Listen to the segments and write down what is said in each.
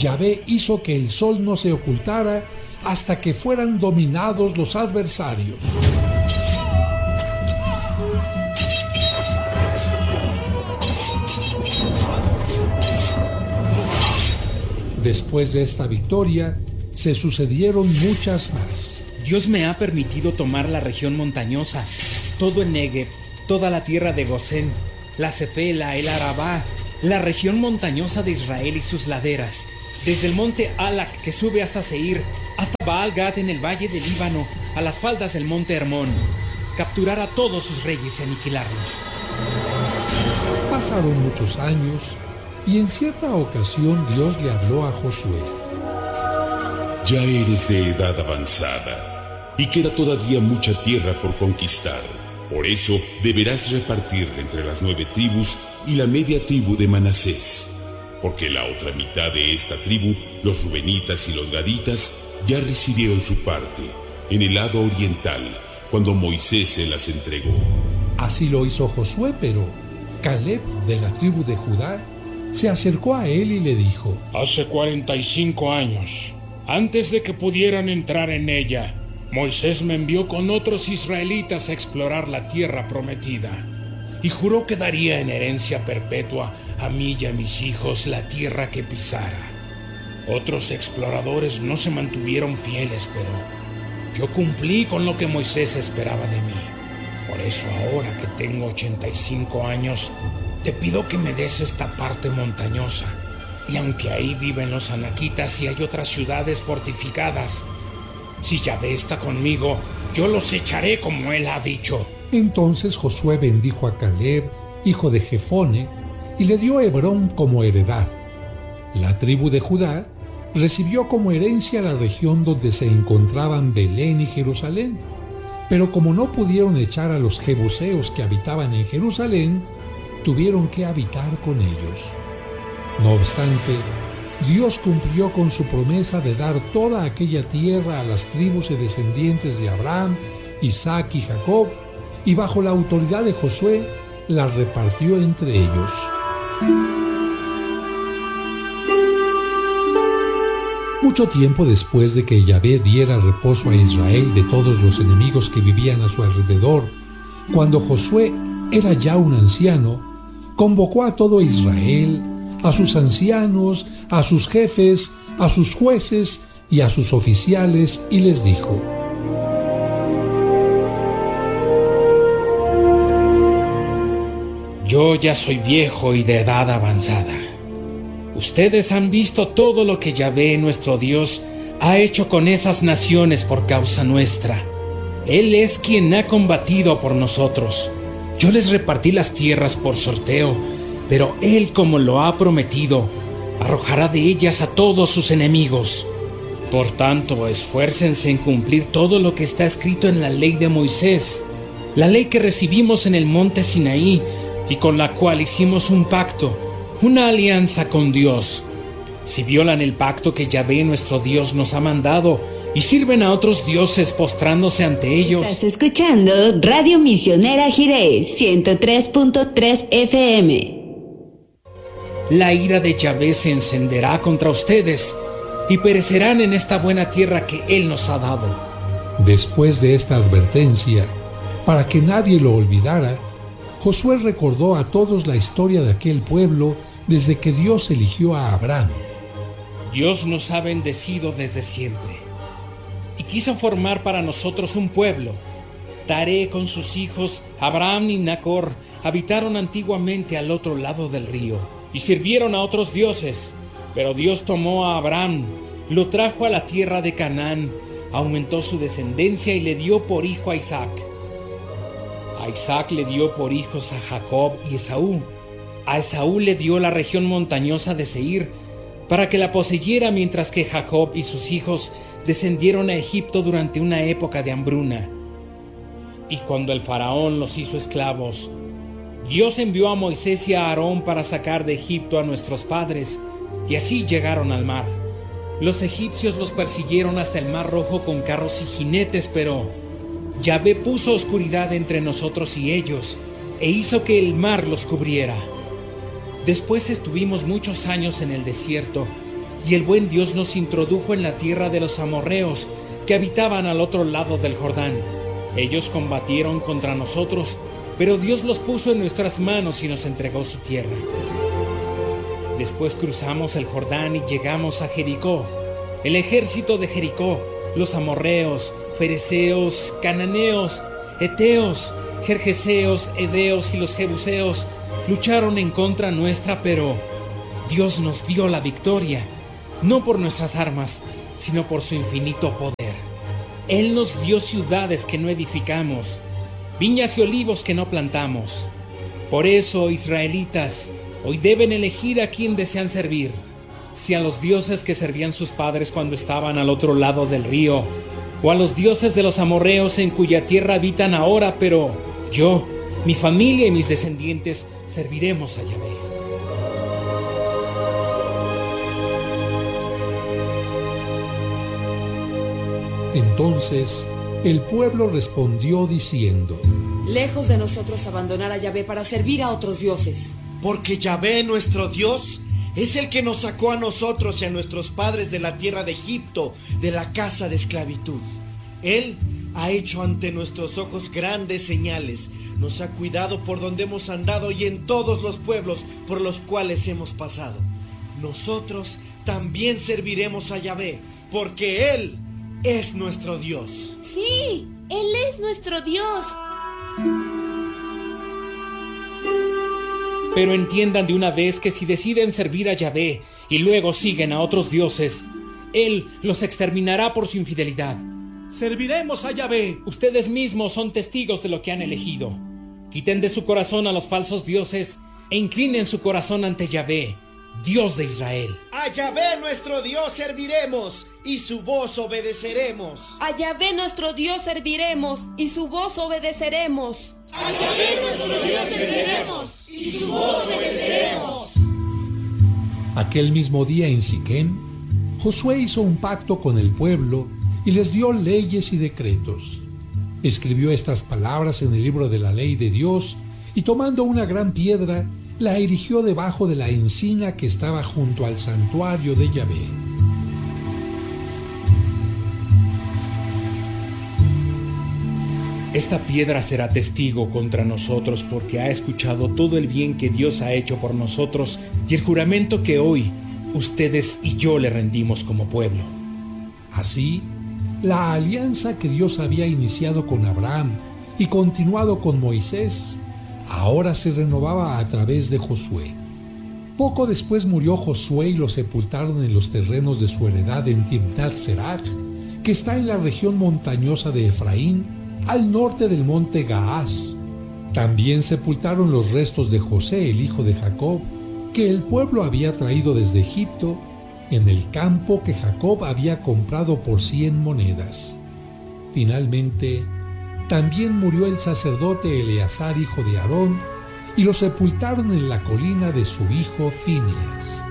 Yahvé hizo que el sol no se ocultara hasta que fueran dominados los adversarios. Después de esta victoria, se sucedieron muchas más. Dios me ha permitido tomar la región montañosa, todo el Negev, toda la tierra de Gosén, la Cefela, el Arabá, la región montañosa de Israel y sus laderas, desde el monte Alac que sube hasta Seir, hasta Baal Gad en el valle del Líbano, a las faldas del monte Hermón, capturar a todos sus reyes y aniquilarlos. Pasaron muchos años y en cierta ocasión Dios le habló a Josué. Ya eres de edad avanzada y queda todavía mucha tierra por conquistar. Por eso deberás repartir entre las 9 tribus y la media tribu de Manasés, porque la otra mitad de esta tribu, los rubenitas y los gaditas, ya recibieron su parte en el lado oriental, cuando Moisés se las entregó. Así lo hizo Josué, pero Caleb, de la tribu de Judá, se acercó a él y le dijo: Hace 45 años, antes de que pudieran entrar en ella, Moisés me envió con otros israelitas a explorar la tierra prometida, y juró que daría en herencia perpetua a mí y a mis hijos la tierra que pisara. Otros exploradores no se mantuvieron fieles, pero yo cumplí con lo que Moisés esperaba de mí. Por eso ahora que tengo 85 años, te pido que me des esta parte montañosa. Y aunque ahí viven los anaquitas y hay otras ciudades fortificadas, si Yahvé está conmigo, yo los echaré como él ha dicho. Entonces Josué bendijo a Caleb, hijo de Jefone, y le dio Hebrón como heredad. La tribu de Judá recibió como herencia la región donde se encontraban Belén y Jerusalén. Pero como no pudieron echar a los jebuseos que habitaban en Jerusalén, tuvieron que habitar con ellos. No obstante, Dios cumplió con su promesa de dar toda aquella tierra a las tribus y descendientes de Abraham, Isaac y Jacob, y bajo la autoridad de Josué, la repartió entre ellos. Mucho tiempo después de que Yahvé diera reposo a Israel de todos los enemigos que vivían a su alrededor, cuando Josué era ya un anciano, convocó a todo Israel, a sus ancianos, a sus jefes, a sus jueces y a sus oficiales, y les dijo: Yo ya soy viejo y de edad avanzada. Ustedes han visto todo lo que Yahvé, nuestro Dios, ha hecho con esas naciones por causa nuestra. Él es quien ha combatido por nosotros. Yo les repartí las tierras por sorteo, pero Él, como lo ha prometido, arrojará de ellas a todos sus enemigos. Por tanto, esfuércense en cumplir todo lo que está escrito en la ley de Moisés, la ley que recibimos en el monte Sinaí y con la cual hicimos un pacto, una alianza con Dios. Si violan el pacto que Yahvé, nuestro Dios, nos ha mandado y sirven a otros dioses postrándose ante ellos. Estás escuchando Radio Misionera Jireh 103.3 FM. La ira de Yahvé se encenderá contra ustedes y perecerán en esta buena tierra que Él nos ha dado. Después de esta advertencia, para que nadie lo olvidara, Josué recordó a todos la historia de aquel pueblo desde que Dios eligió a Abraham. Dios nos ha bendecido desde siempre y quiso formar para nosotros un pueblo. Taré con sus hijos, Abraham y Nacor, habitaron antiguamente al otro lado del río y sirvieron a otros dioses. Pero Dios tomó a Abraham, lo trajo a la tierra de Canaán, aumentó su descendencia y le dio por hijo a Isaac. A Isaac le dio por hijos a Jacob y Esaú. A Esaú le dio la región montañosa de Seir para que la poseyera, mientras que Jacob y sus hijos descendieron a Egipto durante una época de hambruna. Y cuando el faraón los hizo esclavos, Dios envió a Moisés y a Aarón para sacar de Egipto a nuestros padres, y así llegaron al mar. Los egipcios los persiguieron hasta el Mar Rojo con carros y jinetes, pero Yahvé puso oscuridad entre nosotros y ellos, e hizo que el mar los cubriera. Después estuvimos muchos años en el desierto, y el buen Dios nos introdujo en la tierra de los amorreos que habitaban al otro lado del Jordán. Ellos combatieron contra nosotros, pero Dios los puso en nuestras manos y nos entregó su tierra. Después cruzamos el Jordán y llegamos a Jericó. El ejército de Jericó, los amorreos, fereceos, cananeos, heteos, gergeseos, heveos y los jebuseos lucharon en contra nuestra, pero Dios nos dio la victoria, no por nuestras armas, sino por su infinito poder. Él nos dio ciudades que no edificamos, viñas y olivos que no plantamos. Por eso, israelitas, hoy deben elegir a quién desean servir, si a los dioses que servían sus padres cuando estaban al otro lado del río, o a los dioses de los amorreos en cuya tierra habitan ahora, pero yo, mi familia y mis descendientes serviremos a Yahvé. Entonces el pueblo respondió diciendo: lejos de nosotros abandonar a Yahvé para servir a otros dioses. Porque Yahvé, nuestro Dios, es el que nos sacó a nosotros y a nuestros padres de la tierra de Egipto, de la casa de esclavitud. Él ha hecho ante nuestros ojos grandes señales, nos ha cuidado por donde hemos andado y en todos los pueblos por los cuales hemos pasado. Nosotros también serviremos a Yahvé, porque Él es nuestro Dios. Sí, Él es nuestro Dios. Pero entiendan de una vez que si deciden servir a Yahvé y luego siguen a otros dioses, Él los exterminará por su infidelidad. Serviremos a Yahvé. Ustedes mismos son testigos de lo que han elegido. Quiten de su corazón a los falsos dioses e inclinen su corazón ante Yahvé, Dios de Israel. A Yahvé nuestro Dios serviremos y su voz obedeceremos. A Yahvé nuestro Dios serviremos y su voz obedeceremos. A Yahvé nuestro Dios serviremos y su voz obedeceremos. Aquel mismo día en Siquem, Josué hizo un pacto con el pueblo y les dio leyes y decretos. Escribió estas palabras en el libro de la ley de Dios y tomando una gran piedra, la erigió debajo de la encina que estaba junto al santuario de Yahvé. Esta piedra será testigo contra nosotros porque ha escuchado todo el bien que Dios ha hecho por nosotros y el juramento que hoy ustedes y yo le rendimos como pueblo. Así, la alianza que Dios había iniciado con Abraham y continuado con Moisés, ahora se renovaba a través de Josué. Poco después murió Josué y lo sepultaron en los terrenos de su heredad en Timnat Serach, que está en la región montañosa de Efraín, al norte del monte Gaás. También sepultaron los restos de José, el hijo de Jacob, que el pueblo había traído desde Egipto, en el campo que Jacob había comprado por 100 monedas. Finalmente, también murió el sacerdote Eleazar, hijo de Aarón, y lo sepultaron en la colina de su hijo Fineas.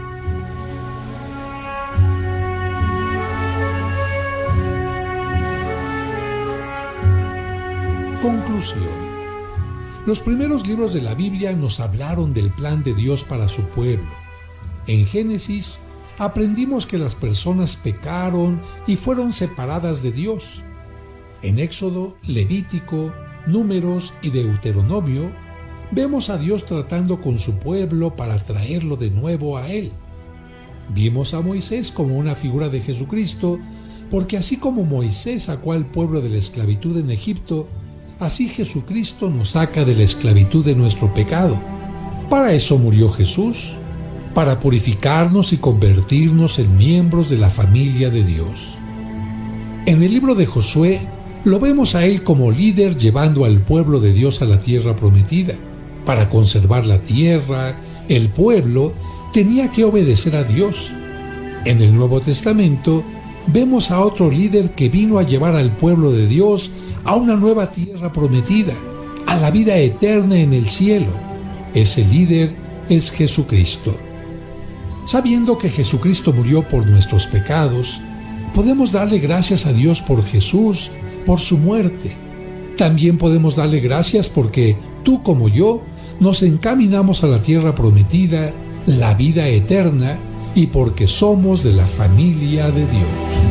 Conclusión. Los primeros libros de la Biblia nos hablaron del plan de Dios para su pueblo. En Génesis aprendimos que las personas pecaron y fueron separadas de Dios. En Éxodo, Levítico, Números y Deuteronomio vemos a Dios tratando con su pueblo para traerlo de nuevo a Él. Vimos a Moisés como una figura de Jesucristo, porque así como Moisés sacó al pueblo de la esclavitud en Egipto, así Jesucristo nos saca de la esclavitud de nuestro pecado. Para eso murió Jesús, para purificarnos y convertirnos en miembros de la familia de Dios. En el libro de Josué, lo vemos a él como líder llevando al pueblo de Dios a la tierra prometida. Para conservar la tierra, el pueblo tenía que obedecer a Dios. En el Nuevo Testamento, vemos a otro líder que vino a llevar al pueblo de Dios a una nueva tierra prometida, a la vida eterna en el cielo. Ese líder es Jesucristo. Sabiendo que Jesucristo murió por nuestros pecados, podemos darle gracias a Dios por Jesús, por su muerte. También podemos darle gracias porque tú como yo nos encaminamos a la tierra prometida, la vida eterna, y porque somos de la familia de Dios.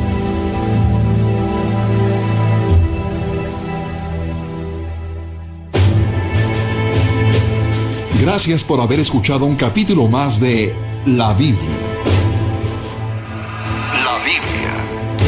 Gracias por haber escuchado un capítulo más de La Biblia. La Biblia.